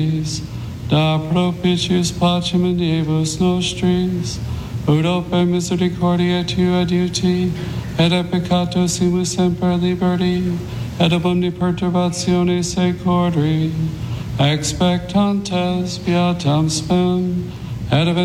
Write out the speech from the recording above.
da propitius pacem in diebus nostris, ut oper misericordia tua adiuti, et a peccatus simus semper liberti, et ab omni perturbatione secori, expectantes beatam spem, et